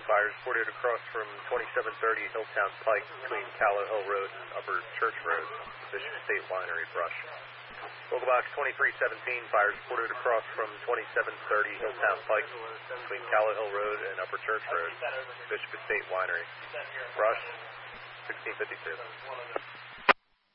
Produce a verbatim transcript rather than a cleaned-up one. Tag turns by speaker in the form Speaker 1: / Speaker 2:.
Speaker 1: fires reported across from twenty-seven thirty Hilltown Pike between Callow Hill Road and Upper Church Road, Bishop State Winery brush. Local box twenty-three seventeen, fires reported across from twenty-seven thirty Hilltown Pike between Callow Hill Road and Upper Church Road, Bishop State Winery brush, sixteen fifty-two.